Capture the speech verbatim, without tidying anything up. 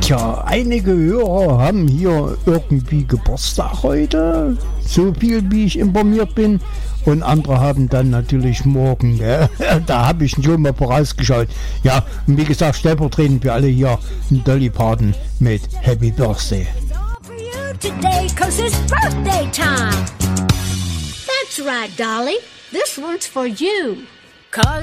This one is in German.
Tja, einige Hörer haben hier irgendwie Geburtstag heute, so viel wie ich informiert bin. Und andere haben dann natürlich morgen, gell? Da habe ich schon mal vorausgeschaut. Ja, und wie gesagt, stellvertretend für alle hier einen Dolly Parton mit Happy Birthday. Today, 'cause it's birthday time. That's right, Dolly. This one's for you. 'Cause